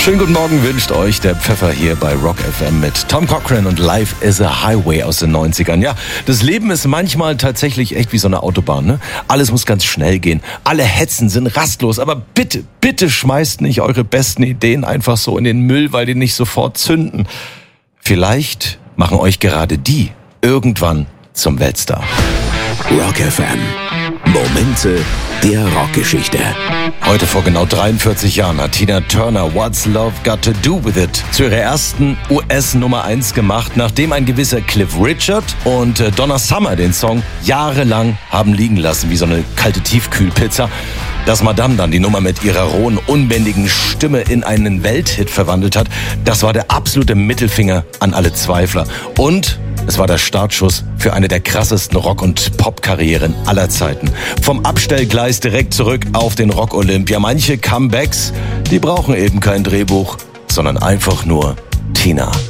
Schönen guten Morgen wünscht euch der Pfeffer hier bei Rock FM mit Tom Cochrane und Life is a Highway aus den 90ern. Ja, das Leben ist manchmal tatsächlich echt wie so eine Autobahn, ne? Alles muss ganz schnell gehen. Alle hetzen, sind rastlos. Aber bitte, bitte schmeißt nicht eure besten Ideen einfach so in den Müll, weil die nicht sofort zünden. Vielleicht machen euch gerade die irgendwann zum Weltstar. Rock FM. Momente der Rockgeschichte. Heute vor genau 43 Jahren hat Tina Turner What's Love Got to Do With It zu ihrer ersten US-Nummer 1 gemacht, nachdem ein gewisser Cliff Richard und Donna Summer den Song jahrelang haben liegen lassen, wie so eine kalte Tiefkühlpizza. Dass Madame dann die Nummer mit ihrer rohen, unbändigen Stimme in einen Welthit verwandelt hat, das war der absolute Mittelfinger an alle Zweifler. Und es war der Startschuss für eine der krassesten Rock- und Pop-Karrieren aller Zeiten. Vom Abstellgleis direkt zurück auf den Rock-Olymp. Ja, manche Comebacks, die brauchen eben kein Drehbuch, sondern einfach nur Tina.